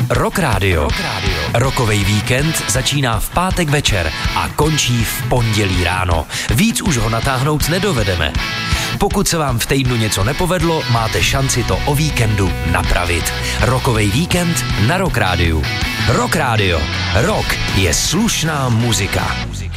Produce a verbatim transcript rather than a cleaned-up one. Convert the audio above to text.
Rock Radio. Rockovej víkend začíná v pátek večer a končí v pondělí ráno. Víc už ho natáhnout nedovedeme. Pokud se vám v týdnu něco nepovedlo, máte šanci to o víkendu napravit. Rockovej víkend na Rock Radio. Rock Radio. Rock je slušná muzika.